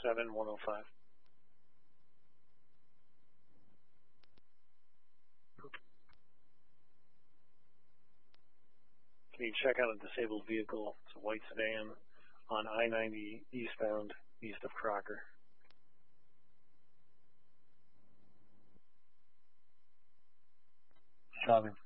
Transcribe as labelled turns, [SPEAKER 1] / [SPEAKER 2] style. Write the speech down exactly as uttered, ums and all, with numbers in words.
[SPEAKER 1] seven one oh five. Can you check out a disabled vehicle? It's a white sedan on I ninety eastbound, east of Crocker.
[SPEAKER 2] Copy.